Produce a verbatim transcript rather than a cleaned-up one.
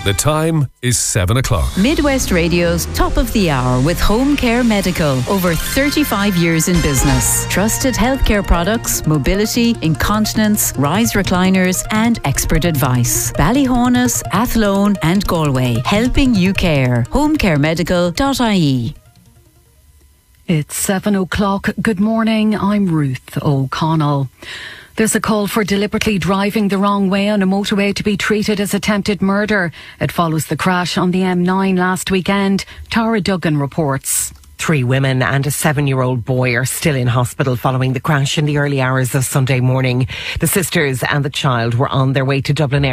The time is seven o'clock. Midwest Radio's Top of the Hour with Home Care Medical. Over thirty-five years in business. Trusted healthcare products, mobility, incontinence, rise recliners and expert advice. Ballyhonus, Athlone and Galway. Helping you care. home care medical dot I E. It's seven o'clock. Good morning. I'm Ruth O'Connell. There's a call for deliberately driving the wrong way on a motorway to be treated as attempted murder. It follows the crash on the M nine last weekend. Tara Duggan reports. Three women and a seven-year-old boy are still in hospital following the crash in the early hours of Sunday morning. The sisters and the child were on their way to Dublin Airport